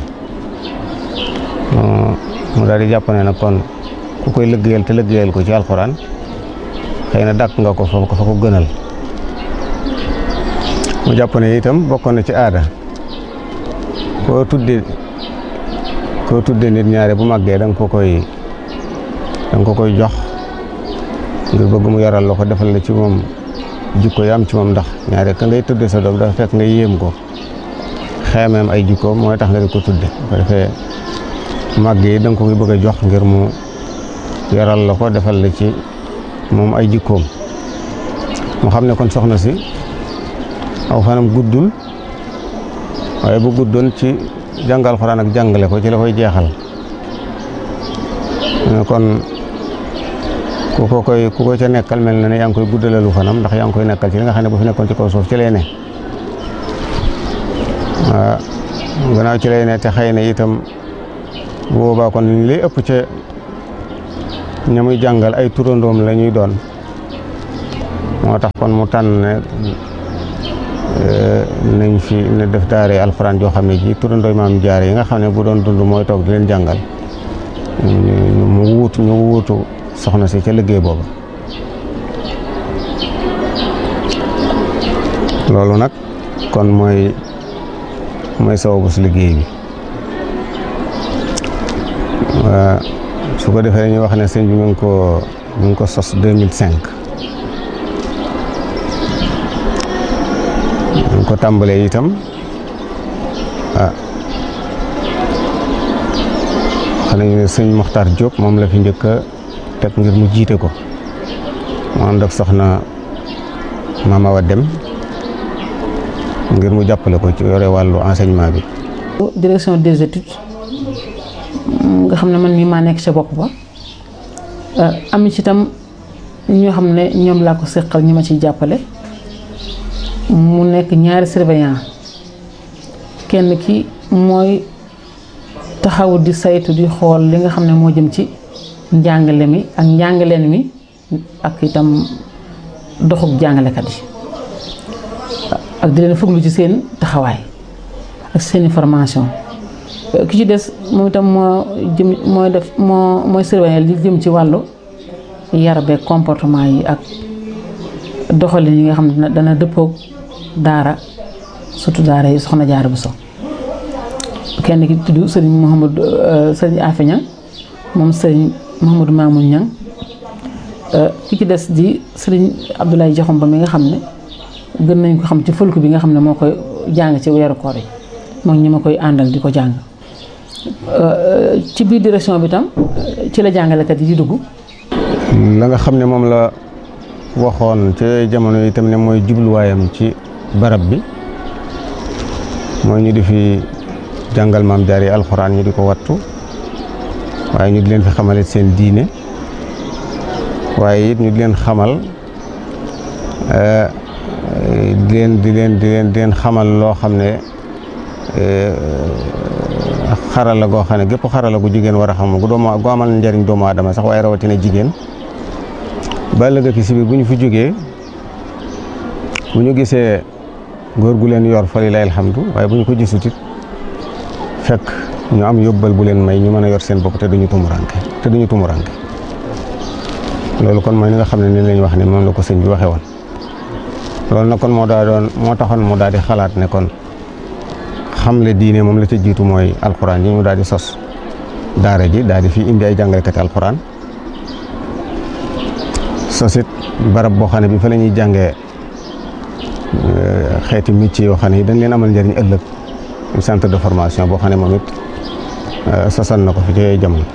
mu daal di jàpp ne nag kon ku koy liggéeyal te liggéeyal ko ci alxuraan xëy na dàkk nga ko fa ko gënal mu jàpp ne itam bokkoon na ci aada koo tudde nit ñaare bu màggee da nga ko koy jox ngir bëgg mu yaral la ko defal la ci moom jikko yi am ci moom ndax ñaare ka ngay tudde sa doom dafa fekk nga yéem ko xeemeem ay jikkoom mooy tax nga di ko tudde bu defee màgg yi da nga ko koy bëgg a jox ngir mu yaral la ko defal la ci moom ay jikkoom mu xam ne kon soxna si aw fanam guddul waaye bu guddoon ci jàngal Alxuraan ak jàngale ko ci la koy jeexal kon ku ko ca nekkal mel na ne yaa ngi koy guddalalu fanam ndax yaa ngi koy nekkal ci li nga xam ne bu fi nekkoon ci kaw suuf ci lay ne waaw gannaaw ci lay ne te xëy na itam bu boobaa kon li ëpp ca ña muy jàngal ay turandoom la ñuy doon moo tax kon mu tànn ne nañ fi ne def daare alxuraan joo xam ne ji turandooy maam jaare yi nga xam ne bu doon dund mooy toog di leen jàngal ñu wuutu soxna si ca liggéey boobu. loolu nag kon mooy sababu si liggéey bi su ko defee dañuy wax ne sëñ bi mi ngi ko sos 2005 mi ngi ko tàmbalee itam xam nañu ne sëñ Mokhtar Diop moom la fi njëkk a teg ngir mu jiite ko mu ànd ak soxna Mama Awa Dem ngir mu jàppale ko ci yore wàllu enseignement bi. direction des études nga xam ne man mii maa nekk ca bopp ba am ci itam ñoo xam ne ñoom laa ko seqal ñi ma ciy jàppale mu nekk ñaari surveillant kenn ki mooy taxaw di saytu di xool li nga xam ne moo jëm ci njàngale mi ak njàngaleen mi ak itam doxuk jàngalekat yi ak di leen fuglu ci seen taxawaay ak seen formation ki ci des moom itam mooy surveiller li jëm ci wàllu yar beeg comportement yi ak doxalin yi nga xam ne dana dëppoog daara surtout daara yi Soxna Jaara Buso kenn ki tudd sëriñ Afe Ñang moom sëriñ Mouhamadou Mamoun Ñang ki ci des di sëriñ Abdoulaye Joxom ba mi nga xam ne gën nañ ko xam ci fëlku bi nga xam ne moo koy jàng ci weeru koor yi moom ñi ma koy àndal di ko jàng ci biir direction bi tam ci la jàngalekat yi di dugg. la nga xam ne moom la waxoon ci jamono yi itam ne mooy jubluwaayam ci barab bi mooy ñu di fi jàngal maam jaar yi alxuraan ñu di ko wattu waaye ñu di leen fi xamalit seen diine waaye it ñu di leen xamal di leen xamal loo xam ne xarala goo xam ne gépp xarala gu jigéen war a xam gu amal njariñ doomu aadama sax waaye rawatina jigéen ba ëllëg ki si biir bu ñu fi jógee bu ñu gisee góor gu leen yor fa lillahi alhamdu waaye bu ñu ko gisut it fekk ñu am yóbbal bu leen may ñu mën a yor seen bopp te duñu tumuranke loolu kon mooy li nga xam ne ni lañ wax ne moom la ko sëñ bi waxee woon loolu nag kon moo taxoon mu daal di xalaat ne kon xamle diine moom la ca jiitu mooy alxuraan yi mu daal di sos daara ji daal di fi indi ay jàngalekati alxuraan sosit barab boo xam ne bi fa la ñuy jàngee xeeti métier yoo xam ne yi dañ leen amal njëriñ ëllëg centre de formation boo xam ne moom it sosal na ko fi ci jamono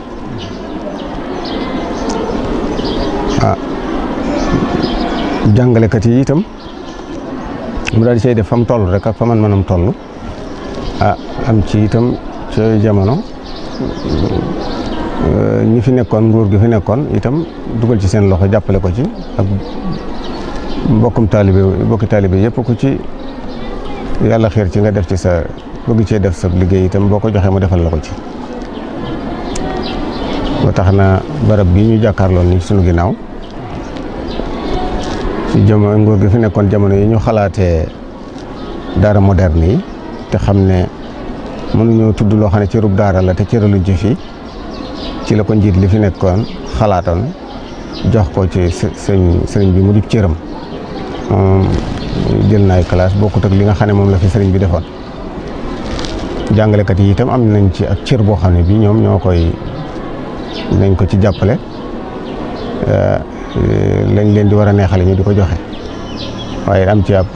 jàngalekat yi itam mu daal di cay def fa mu toll rek ak fa man mënam toll am ci itam ci jamono ñi fi nekkoon nguur gi fi nekkoon itam dugal ci seen loxo jàppale ko ci ak bokki taalibe yëpp ku ci yàlla xiir ci nga def ci sa bëgg cee def sa liggéey itam boo ko joxee mu defal la ko ci ba tax na barab bii ñu jàkkaarlool ni sunu ginnaaw ci jamono nguur gi fi nekkoon jamono yi ñu xalaatee daara moderne yi te xam ne mënuñoo tudd loo xam ne cërub daara la te cëraluñ ci fii ci la ko njiit li fi nekkoon xalaatoon jox ko ci sëriñ bi mu di cëram jël na ay classe bokkut ak li nga xam ne moom la fi sëriñ bi defoon jàngalekat yi itam am nañ ci ak cër boo xam ne bii ñoom ñoo koy nañ ko ci jàppale lañ leen di war a neexale ñu di ko joxe waaye am ci ab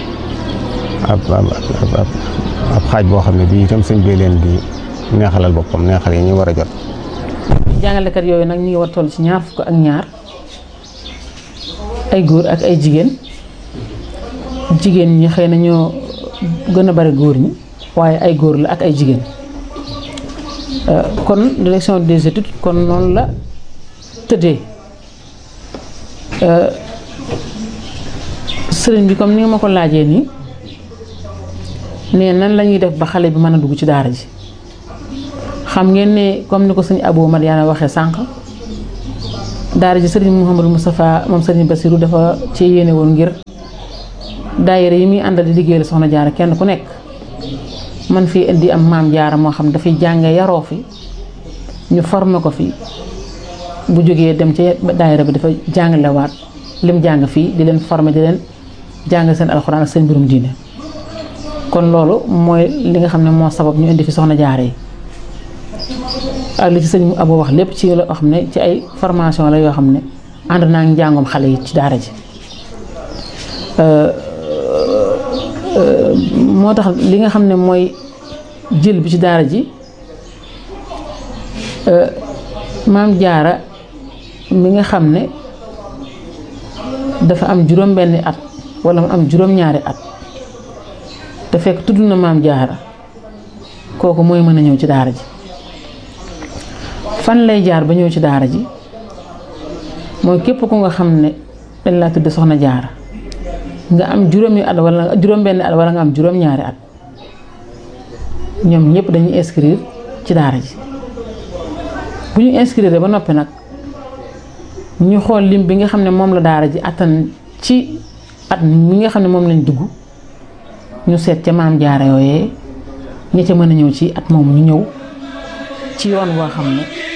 xaaj boo xam ne bii itam sëñ bi leen di neexalal boppam neexal yi ñu war a jot. jàngalekat yooyu nag ñu ngi war toll ci 22 ay góor ak ay jigéen ñi xëy na ñoo gën a bari góor ñi waaye ay góor la ak ay jigéen kon direction des études kon noonu la tëddee sëriñ bi comme ni nga ma ko laajee nii ne nan la ñuy def ba xale bi mën a dugg ci daara ji xam ngeen ne comme ni ko sëñ Abou Madiana waxee sànq daara ji sëriñ Mouhamadou Moustapha moom sëriñ Bassirou dafa ci yéene woon ngir daayira yi muy àndal di liggéeyal soxna jaara kenn ku nekk man fii indi am maam jaara moo xam dafay jànge yaroo fi ñu formé ko fi bu jógee dem ci daayira bi dafa jàngalewaat lim jàng fii di leen formé di leen jàng seen alxuraan ak seen mbirum diine kon loolu mooy li nga xam ne moo sabab ñu indi fi soxna jaara yi ak li ci sëñ Abo wax lépp ci loo xam ne ci ay formation la yoo xam ne ànd naa ngi njàngoom xale yi ci daara ji moo tax li nga xam ne mooy jël bi ci daara ji maam jaara mi nga xam ne dafa am juróom-benni at wala mu am juróom-ñaari at te fekk tudd na maam jaara kooku mooy mën a ñëw ci daara ji fan lay jaar ba ñëw ci daara ji mooy képp ku nga xam ne dañ laa tudd soxna jaara nga am juróomi at wala juróom-benni at wala nga am juróom-ñaari at ñoom ñëpp dañuy inscrire ci daara ji bu ñu inscrire ba noppi nag ñu xool lim bi nga xam ne moom la daara ji attan ci at mi nga xam ne moom lañ dugg ñu seet ca maam jaara yooyee ña ca mën a ñëw ci at moomu ñu ñëw ci yoon woo xam ne